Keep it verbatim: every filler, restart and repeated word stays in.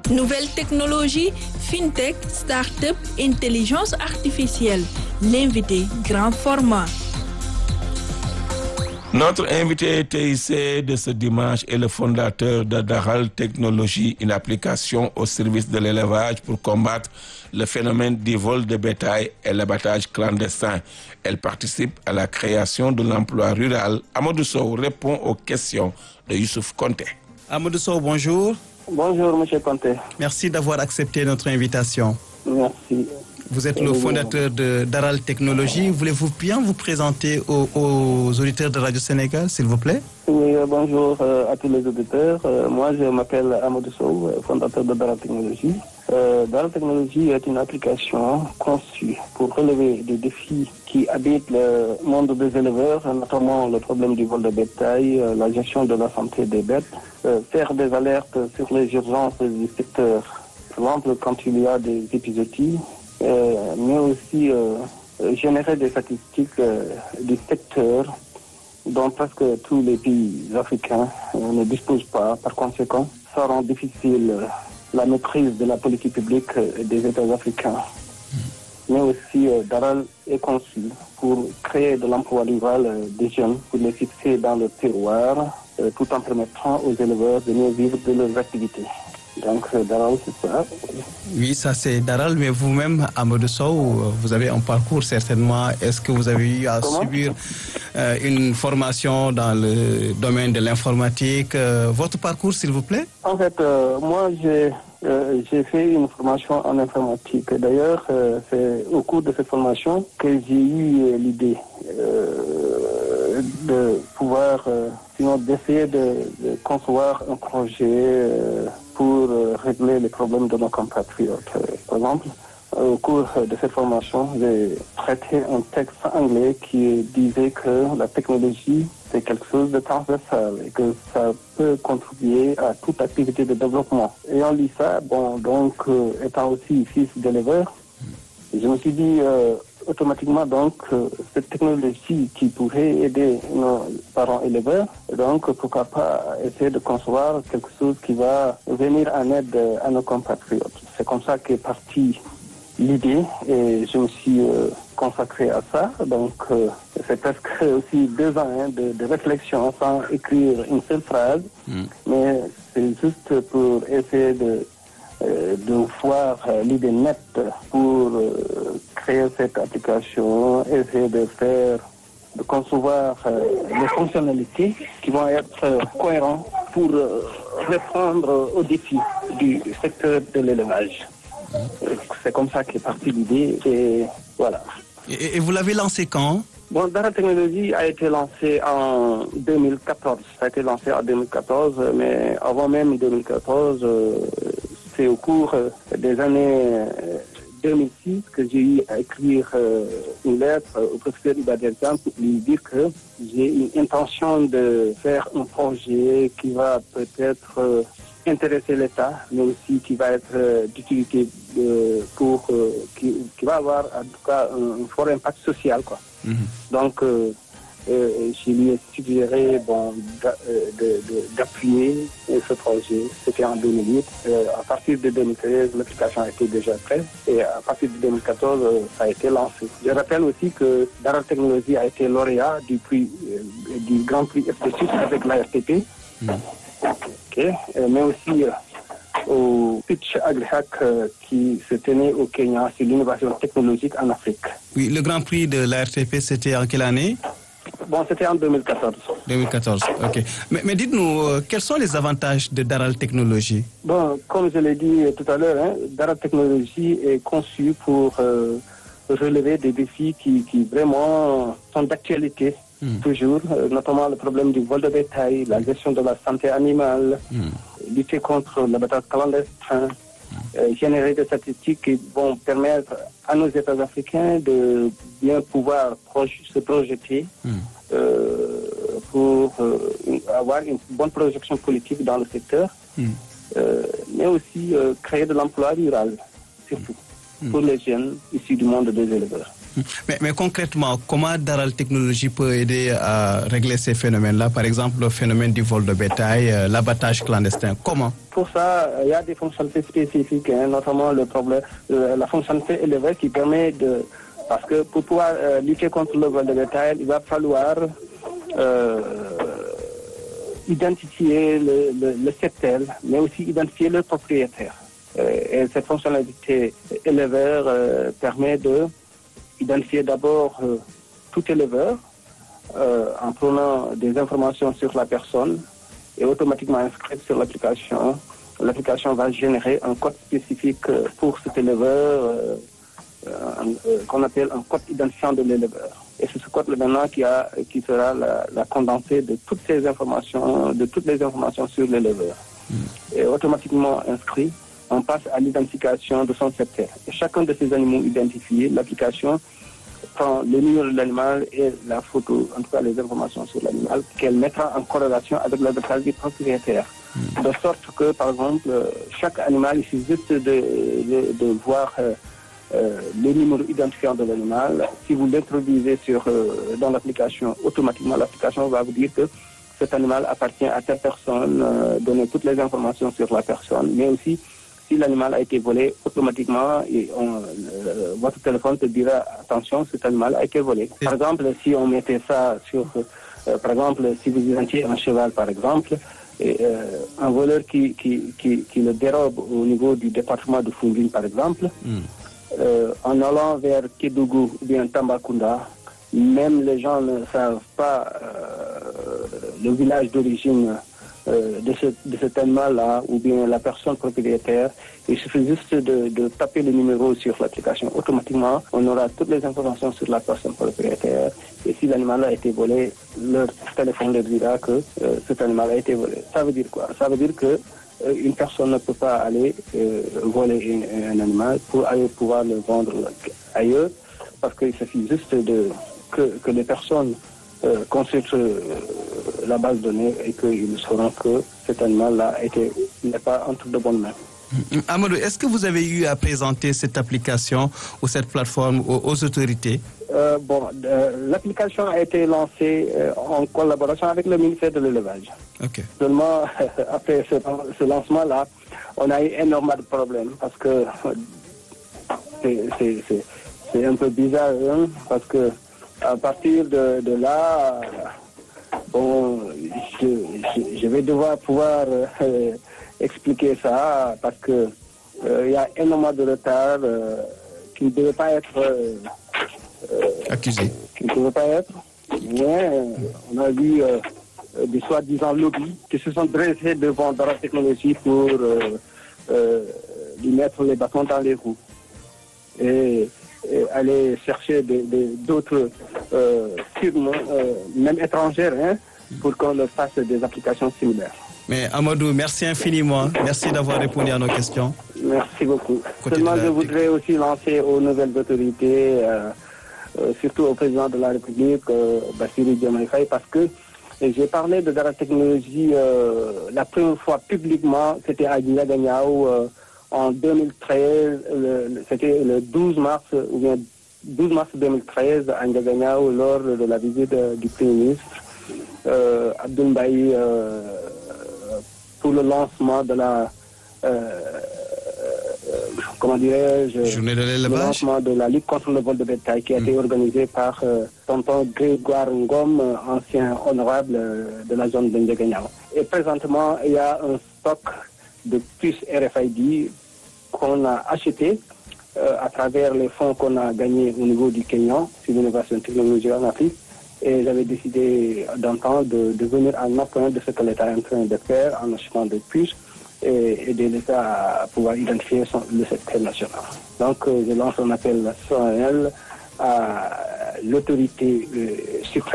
Nouvelles technologies, fintech, start-up, intelligence artificielle. L'invité grand format. Notre invité T I C de ce dimanche est le fondateur de Daral Technologies, une application au service de l'élevage pour combattre le phénomène du vol de bétail et l'abattage clandestin. Elle participe à la création de l'emploi rural. Amadou Sow répond aux questions de Youssouf Konté. Amadou Sow, bonjour. Bonjour, M. Konté. Merci d'avoir accepté notre invitation. Merci. Vous êtes le fondateur de Daral Technologies. Voulez-vous bien vous présenter aux, aux auditeurs de Radio Sénégal, s'il vous plaît? Oui, euh, bonjour euh, à tous les auditeurs. Euh, moi, je m'appelle Amadou Sow, fondateur de Daral Technologies. Euh, Daral Technologies est une application conçue pour relever des défis qui habitent le monde des éleveurs, notamment le problème du vol de bétail, euh, la gestion de la santé des bêtes, euh, faire des alertes sur les urgences du secteur, par exemple quand il y a des épisodies, Euh, mais aussi euh, générer des statistiques euh, du secteur dont presque tous les pays africains euh, ne disposent pas. Par conséquent, ça rend difficile euh, la maîtrise de la politique publique euh, des États africains. Mais aussi, euh, Daral est conçu pour créer de l'emploi rural euh, des jeunes, pour les fixer dans le terroir, euh, tout en permettant aux éleveurs de mieux vivre de leurs activités. Donc, Daral, c'est ça. Oui, ça c'est Daral, mais vous-même, Amadou Sow, vous avez un parcours certainement. Est-ce que vous avez eu à Comment? subir euh, une formation dans le domaine de l'informatique? Euh, votre parcours, s'il vous plaît? En fait, euh, moi, j'ai, euh, j'ai fait une formation en informatique. D'ailleurs, euh, c'est au cours de cette formation que j'ai eu euh, l'idée euh, de pouvoir, euh, sinon d'essayer de, de concevoir un projet euh, pour euh, régler les problèmes de nos compatriotes. Euh, par exemple, euh, au cours de cette formation, j'ai traité un texte anglais qui disait que la technologie, c'est quelque chose de transversal et que ça peut contribuer à toute activité de développement. Ayant lu ça, bon, donc, euh, étant aussi fils d'éleveur, je me suis dit euh, automatiquement donc euh, cette technologie qui pourrait aider nos parents éleveurs, donc pourquoi pas essayer de concevoir quelque chose qui va venir en aide à nos compatriotes. C'est comme ça qu'est partie l'idée et je me suis euh, consacré à ça. Donc euh, c'est presque aussi deux ans hein, de, de réflexion sans écrire une seule phrase, mm. mais c'est juste pour essayer de Euh, de voir euh, l'idée nette pour euh, créer cette application, essayer de faire, de concevoir euh, les fonctionnalités qui vont être euh, cohérentes pour euh, répondre aux défis du secteur de l'élevage. Euh, c'est comme ça qu'est partie l'idée et voilà. Et, et vous l'avez lancé quand? Bon, Daral Technologies a été lancé en deux mille quatorze. Ça a été lancé en deux mille quatorze, mais avant même deux mille quatorze, euh, c'est au cours euh, des années euh, deux mille six que j'ai eu à écrire euh, une lettre euh, au professeur Ibadian pour lui dire que j'ai une intention de faire un projet qui va peut-être euh, intéresser l'État, mais aussi qui va être euh, d'utilité euh, pour euh, qui, qui va avoir en tout cas un, un fort impact social, quoi. Mm-hmm. Donc euh, Euh, je lui ai suggéré bon, de, de, d'appuyer ce projet. C'était en deux mille huit. Euh, à partir de deux mille treize, l'application était déjà prête. Et à partir de deux mille quatorze, euh, ça a été lancé. Je rappelle aussi que Daral Technologies a été lauréat du, prix, euh, du Grand Prix F D six avec l'A R T P. Mm. Okay. Euh, mais aussi euh, au pitch AgriHack euh, qui se tenait au Kenya sur l'innovation technologique en Afrique. Oui, le Grand Prix de l'A R T P, c'était en quelle année? Bon, c'était en deux mille quatorze. deux mille quatorze, ok. Mais, mais dites-nous, euh, quels sont les avantages de Daral Technologies? Bon, comme je l'ai dit tout à l'heure, hein, Daral Technologies est conçu pour euh, relever des défis qui, qui vraiment sont d'actualité, mm. toujours, euh, notamment le problème du vol de bétail, la gestion de la santé animale, mm. lutter contre l'abattage clandestin, Euh, générer des statistiques qui vont permettre à nos États africains de bien pouvoir proje- se projeter mm. euh, pour euh, avoir une bonne projection politique dans le secteur, mm. euh, mais aussi euh, créer de l'emploi rural, surtout, mm. pour les jeunes issus du monde des éleveurs. Mais, mais concrètement, comment Daral Technologies peut aider à régler ces phénomènes-là? Par exemple, le phénomène du vol de bétail, euh, l'abattage clandestin. Comment? Pour ça, il y a des fonctionnalités spécifiques, hein, notamment le problème, euh, la fonctionnalité élevée qui permet de... Parce que pour pouvoir euh, lutter contre le vol de bétail, il va falloir euh, identifier le, le, le septel, mais aussi identifier le propriétaire. Euh, et cette fonctionnalité éleveur euh, permet de identifier d'abord euh, tout éleveur euh, en prenant des informations sur la personne et automatiquement inscrite sur l'application. L'application va générer un code spécifique pour cet éleveur euh, euh, qu'on appelle un code identifiant de l'éleveur. Et c'est ce code maintenant qui, a, qui sera la, la condensée de toutes ces informations, de toutes les informations sur l'éleveur. Mmh. Et automatiquement inscrit, on passe à l'identification de son septel. Et chacun de ces animaux identifiés, l'application prend le numéro de l'animal et la photo, en tout cas les informations sur l'animal, qu'elle mettra en corrélation avec le détail du propriétaire. Mmh. De sorte que, par exemple, chaque animal, il suffit juste de, de, de voir euh, euh, le numéro identifiant de l'animal. Si vous l'introduisez sur, euh, dans l'application, automatiquement l'application va vous dire que cet animal appartient à telle personne, euh, donner toutes les informations sur la personne, mais aussi si l'animal a été volé, automatiquement, et on, euh, votre téléphone te dira attention, cet animal a été volé. Par exemple, si on mettait ça sur, euh, par exemple, si vous identifiez un cheval, par exemple, et, euh, un voleur qui, qui, qui, qui le dérobe au niveau du département de Foundiougne, par exemple, mm. euh, en allant vers Kédougou ou bien Tambacounda, même les gens ne savent pas euh, le village d'origine Euh, de, ce, de cet animal-là, ou bien la personne propriétaire. Il suffit juste de, de taper le numéro sur l'application. Automatiquement, on aura toutes les informations sur la personne propriétaire. Et si l'animal a été volé, leur téléphone leur dira que euh, cet animal a été volé. Ça veut dire quoi? Ça veut dire que euh, une personne ne peut pas aller euh, voler un, un animal pour aller pouvoir le vendre ailleurs, parce qu'il suffit juste de, que, que les personnes Euh, consulte euh, la base de données et qu'ils sauront que cet animal-là n'est pas entre de bonnes mains. Amadou, est-ce que vous avez eu à présenter cette application ou cette plateforme aux, aux autorités? euh, Bon, euh, l'application a été lancée euh, en collaboration avec le ministère de l'Élevage. Okay. Seulement, après ce, ce lancement-là, on a eu énormément de problèmes parce que c'est un peu bizarre, hein, parce que à partir de, de là, bon, je, je, je vais devoir pouvoir euh, expliquer ça parce que il euh, y a énormément de retard euh, qui ne devait pas être euh, accusé. Qui ne devait pas être. Mais euh, on a vu euh, des soi-disant lobbies qui se sont dressés devant Daral Technologies pour euh, euh, lui mettre les bâtons dans les roues. Et Et aller chercher d'autres euh, firmes, euh, même étrangères, hein, pour qu'on leur fasse des applications similaires. Mais Amadou, merci infiniment. Merci d'avoir répondu à nos questions. Merci beaucoup. Seulement, je voudrais aussi lancer aux nouvelles autorités, euh, euh, surtout au président de la République, euh, Bassirou Diomaye Faye, parce que j'ai parlé de Daral Technologies euh, la première fois publiquement, c'était à Ndiaganiao, euh, en deux mille treize, c'était le douze mars, ou bien douze mars deux mille treize, à Ndiaganiao, lors de la visite du Premier ministre euh, Abdoul Mbaye euh, pour le lancement de la euh, comment dirais-je Journée de l'élevage. Le lancement de la lutte contre le vol de bétail qui a mmh. été organisée par euh, tonton Grégoire Ngom, ancien honorable de la zone de Ndiaganiao. Et présentement, il y a un stock de puces R F I D qu'on a acheté euh, à travers les fonds qu'on a gagnés au niveau du Kenya sur l'innovation technologique en Afrique. Et j'avais décidé d'entendre de, de venir en appui de ce que l'État est en train de faire en achetant des puces et aider l'État à pouvoir identifier son, le secteur national. Donc euh, je lance un appel solennel à l'autorité euh,